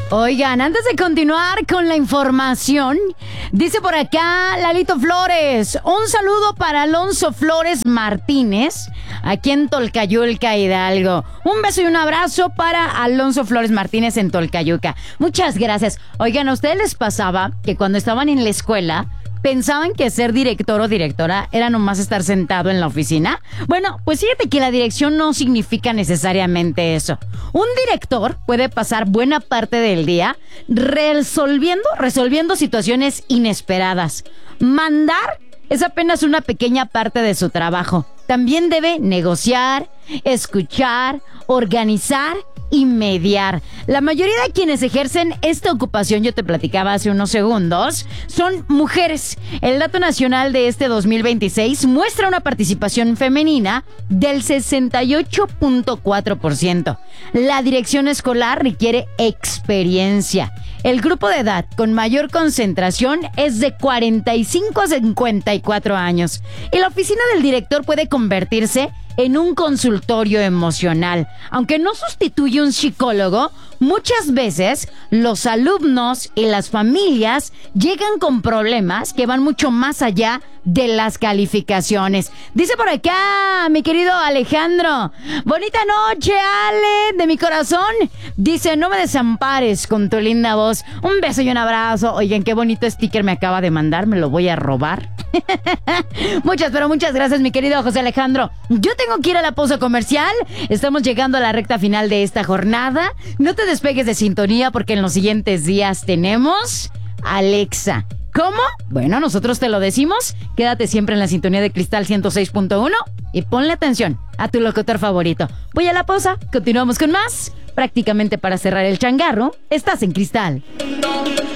Oigan, antes de continuar con la información, dice por acá Lalito Flores, un saludo para Alonso Flores Martínez, aquí en Tolcayuca, Hidalgo. Un beso y un abrazo para Alonso Flores Martínez en Tolcayuca. Muchas gracias. Oigan, ¿a ustedes les pasaba que cuando estaban en la escuela pensaban que ser director o directora era nomás estar sentado en la oficina? Bueno, pues fíjate que la dirección no significa necesariamente eso. Un director puede pasar buena parte del día resolviendo situaciones inesperadas. Mandar es apenas una pequeña parte de su trabajo. También debe negociar, escuchar, organizar y mediar. La mayoría de quienes ejercen esta ocupación, yo te platicaba hace unos segundos, son mujeres. El dato nacional de este 2026 muestra una participación femenina del 68.4%. La dirección escolar requiere experiencia. El grupo de edad con mayor concentración es de 45 a 54 años. Y la oficina del director puede convertirse en un consultorio emocional. Aunque no sustituye un psicólogo, muchas veces los alumnos y las familias llegan con problemas que van mucho más allá de las calificaciones. Dice por acá mi querido Alejandro, bonita noche, Ale, de mi corazón. Dice, no me desampares con tu linda voz. Un beso y un abrazo. Oigan, qué bonito sticker me acaba de mandar, me lo voy a robar. Muchas gracias, mi querido José Alejandro. Yo tengo que ir a la pausa comercial. Estamos llegando a la recta final de esta jornada. No te despegues de sintonía porque en los siguientes días tenemos Alexa. ¿Cómo? Bueno, nosotros te lo decimos. Quédate siempre en la sintonía de Cristal 106.1 y ponle atención a tu locutor favorito. Voy a la pausa, continuamos con más. Prácticamente para cerrar el changarro, estás en Cristal.